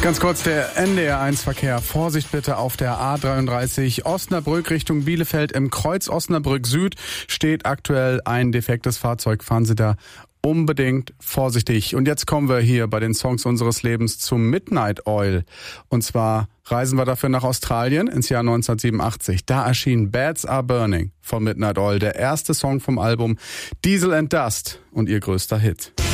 Ganz kurz der NDR1-Verkehr. Vorsicht bitte auf der A33 Osnabrück Richtung Bielefeld. Im Kreuz Osnabrück Süd steht aktuell ein defektes Fahrzeug. Fahren Sie da unbedingt vorsichtig. Und jetzt kommen wir hier bei den Songs unseres Lebens zu Midnight Oil. Und zwar reisen wir dafür nach Australien ins Jahr 1987. Da erschien Beds Are Burning von Midnight Oil, der erste Song vom Album Diesel and Dust und ihr größter Hit.